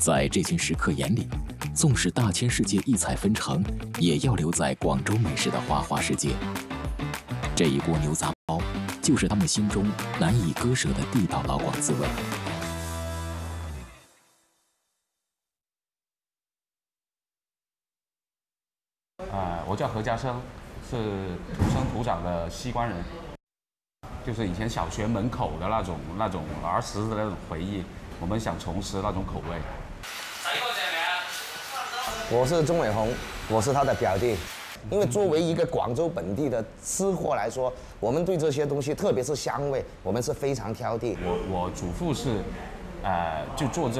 在这群食客眼里，纵使大千世界异彩纷呈，也要留在广州美食的花花世界。这一锅牛杂包，就是他们心中难以割舍的地道老广滋味。 我叫何家生，是土生土长的西关人，就是以前小学门口的那种儿时的那种回忆，我们想重拾那种口味。 我是钟伟宏，我是他的表弟。因为作为一个广州本地的吃货来说，我们对这些东西，特别是香味，我们是非常挑剔。 我祖父是，就做这